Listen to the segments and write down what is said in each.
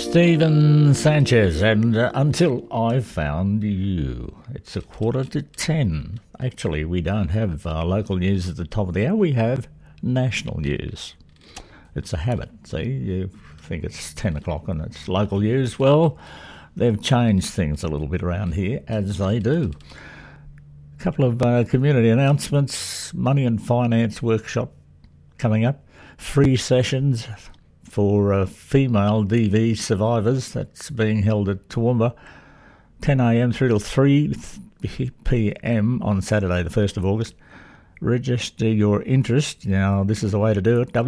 Stephen Sanchez and Until I Found You. It's 9:45. Actually, we don't have local news at the top of the hour. We have national news. It's a habit, see? You think it's 10 o'clock and it's local news. Well, they've changed things a little bit around here, as they do. A couple of community announcements. Money and Finance workshop coming up. Free sessions for female DV survivors. That's being held at Toowoomba, 10 a.m. through till 3 p.m. on Saturday, the 1st of August. Register your interest. Now, this is the way to do it.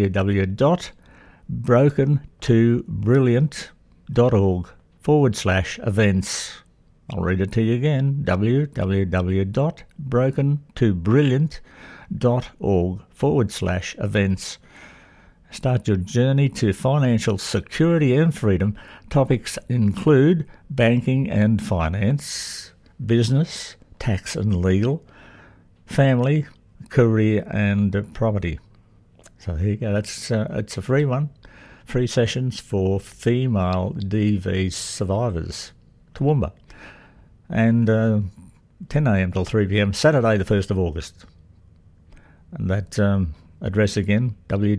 www.brokentobrilliant.org/events. I'll read it to you again. www.brokentobrilliant.org/events. Start your journey to financial security and freedom. Topics include banking and finance, business, tax and legal, family, career and property. So here you go. It's a free one. Free sessions for female DV survivors. Toowoomba. And 10 a.m. till 3 p.m. Saturday, the 1st of August. And that address again,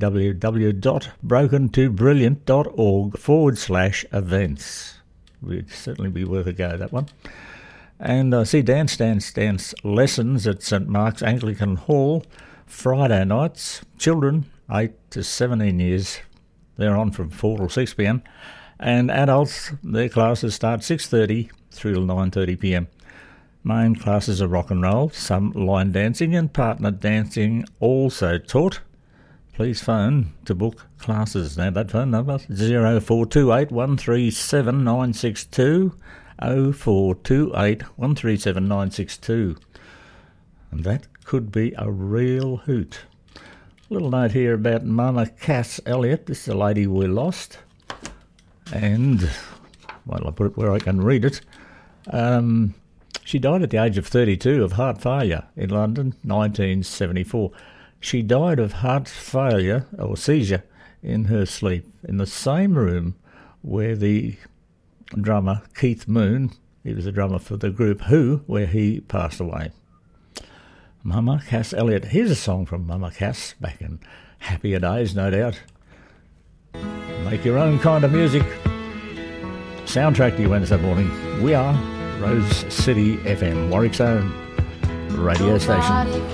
www.brokentobrilliant.org/events. Would certainly be worth a go, that one. And see dance lessons at St Mark's Anglican Hall, Friday nights. Children, 8 to 17 years, they're on from 4 till 6 p.m. And adults, their classes start 6:30 through till 9:30 p.m. Main classes are rock and roll, some line dancing and partner dancing also taught. Please phone to book classes. Now that phone number, 0428 137 962, 0428 137 962. And that could be a real hoot. A little note here about Mama Cass Elliott. This is a lady we lost. And, well, I'll put it where I can read it. She died at the age of 32 of heart failure in London, 1974. She died of heart failure or seizure in her sleep in the same room where the drummer Keith Moon, he was the drummer for the group Who, where he passed away. Mama Cass Elliott. Here's a song from Mama Cass back in happier days, no doubt. Make your own kind of music. Soundtrack to your Wednesday morning. We are Rose City FM, Warwick's own radio station.